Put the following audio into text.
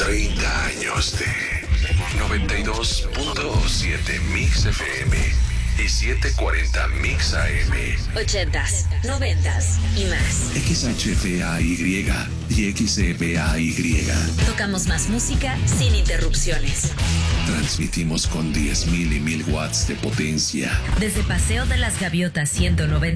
30 años de 92.7 Mix FM y 740 Mix AM. 80s, 90s y más. XHVAY y XEVAY. Tocamos más música sin interrupciones. Transmitimos con 10,000 y 1,000 watts de potencia. Desde Paseo de las Gaviotas 190